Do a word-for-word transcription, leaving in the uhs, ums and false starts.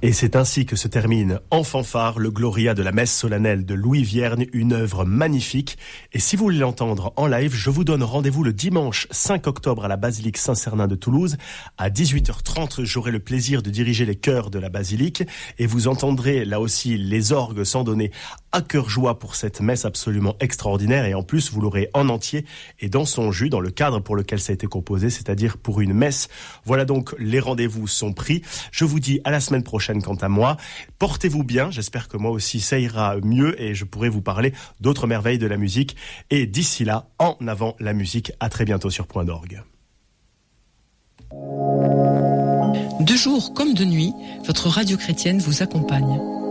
Et c'est ainsi que se termine en fanfare le Gloria de la messe solennelle de Louis Vierne, une œuvre magnifique. Et si vous voulez l'entendre en live, je vous donne rendez-vous le dimanche cinq octobre à la basilique Saint-Cernin de Toulouse. À dix-huit heures trente, j'aurai le plaisir de diriger les chœurs de la basilique et vous entendrez là aussi les orgues s'en donner à cœur joie pour cette messe absolument extraordinaire. Et en plus, vous l'aurez en entier et dans son jus, dans le cadre pour lequel ça a été composé, c'est-à-dire pour une messe. Voilà donc, les rendez-vous sont pris. Je vous dis à la semaine prochaine. Quant à moi, portez-vous bien, j'espère que moi aussi ça ira mieux et je pourrai vous parler d'autres merveilles de la musique. Et d'ici là, en avant la musique, à très bientôt sur Point d'Orgue. De jour comme de nuit, votre radio chrétienne vous accompagne.